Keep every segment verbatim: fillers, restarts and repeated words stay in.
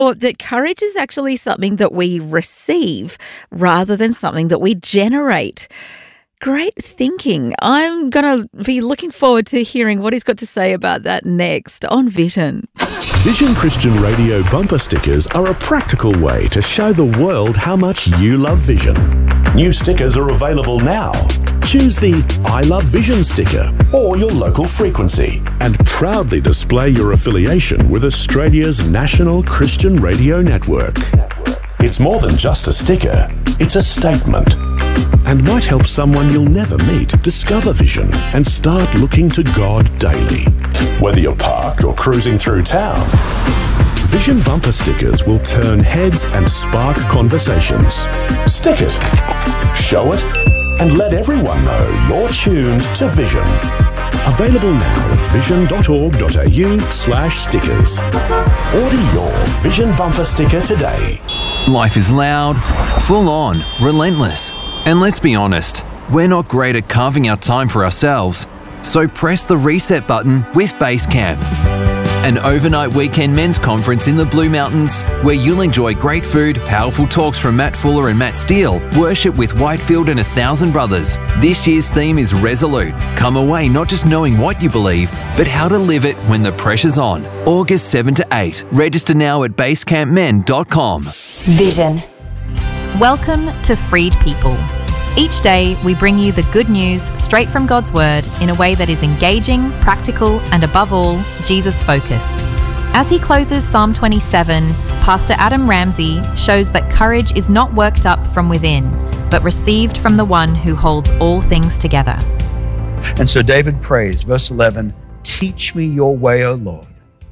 Or that courage is actually something that we receive rather than something that we generate. Great thinking. I'm going to be looking forward to hearing what he's got to say about that next on Vision. Vision Christian Radio bumper stickers are a practical way to show the world how much you love Vision. New stickers are available now. Choose the I Love Vision sticker or your local frequency and proudly display your affiliation with Australia's national Christian radio network. It's more than just a sticker, it's a statement, and might help someone you'll never meet discover Vision and start looking to God daily. Whether you're parked or cruising through town, Vision bumper stickers will turn heads and spark conversations. Stick it, show it, and let everyone know you're tuned to Vision. Available now at vision.org.au slash stickers. Order your Vision bumper sticker today. Life is loud, full on, relentless. And let's be honest, we're not great at carving out time for ourselves. So press the reset button with Basecamp, an overnight weekend men's conference in the Blue Mountains where you'll enjoy great food, powerful talks from Matt Fuller and Matt Steele, worship with Whitefield and a thousand brothers. This year's theme is Resolute. Come away not just knowing what you believe, but how to live it when the pressure's on. August seventh to eighth. Register now at basecamp men dot com. Vision. Welcome to Freed People. Each day, we bring you the good news straight from God's Word in a way that is engaging, practical, and above all, Jesus-focused. As he closes Psalm twenty-seven, Pastor Adam Ramsey shows that courage is not worked up from within, but received from the one who holds all things together. And so David prays, verse eleven, "Teach me your way, O Lord,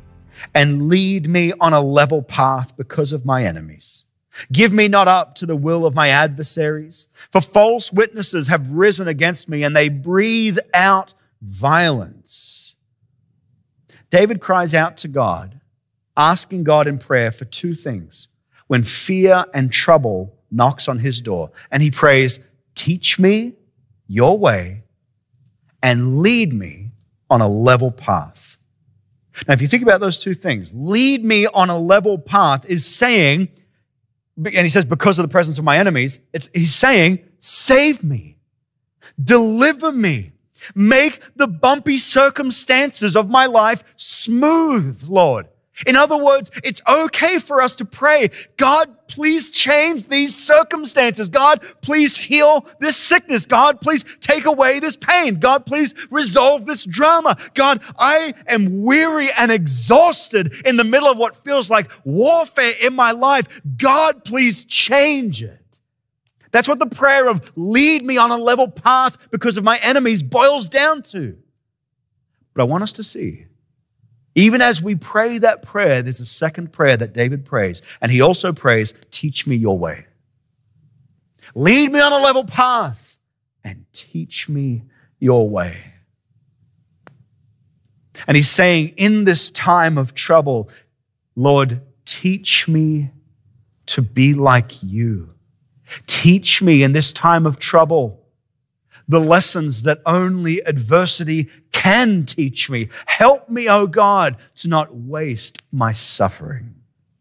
and lead me on a level path because of my enemies. Give me not up to the will of my adversaries, for false witnesses have risen against me, and they breathe out violence." David cries out to God, asking God in prayer for two things when fear and trouble knocks on his door. And he prays, "Teach me your way and lead me on a level path." Now, if you think about those two things, lead me on a level path is saying, and he says, because of the presence of my enemies, it's, he's saying, save me, deliver me, make the bumpy circumstances of my life smooth, Lord. In other words, it's okay for us to pray, God, please change these circumstances. God, please heal this sickness. God, please take away this pain. God, please resolve this drama. God, I am weary and exhausted in the middle of what feels like warfare in my life. God, please change it. That's what the prayer of lead me on a level path because of my enemies boils down to. But I want us to see, even as we pray that prayer, there's a second prayer that David prays, and he also prays, teach me your way. Lead me on a level path and teach me your way. And he's saying, in this time of trouble, Lord, teach me to be like you. Teach me in this time of trouble the lessons that only adversity can teach me. Help me, oh God, to not waste my suffering.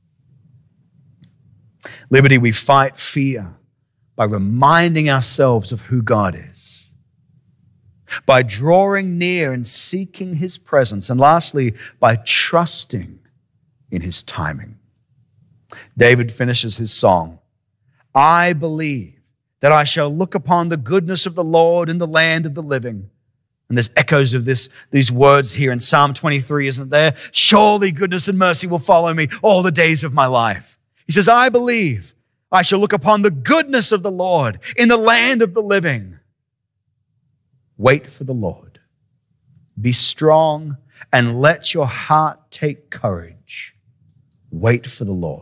Liberty, we fight fear by reminding ourselves of who God is, by drawing near and seeking his presence, and lastly, by trusting in his timing. David finishes his song, I believe that I shall look upon the goodness of the Lord in the land of the living. And there's echoes of this, these words here in Psalm twenty-three, isn't there? Surely goodness and mercy will follow me all the days of my life. He says, I believe I shall look upon the goodness of the Lord in the land of the living. Wait for the Lord. Be strong and let your heart take courage. Wait for the Lord.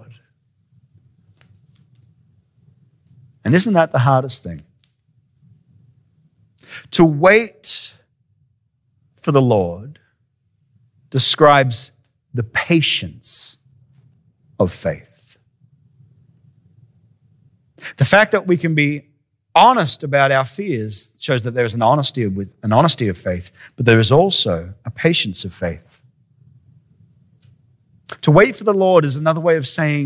And isn't that the hardest thing? To wait for the Lord describes the patience of faith. The fact that we can be honest about our fears shows that there is an honesty with an honesty of faith, but there is also a patience of faith. To wait for the Lord is another way of saying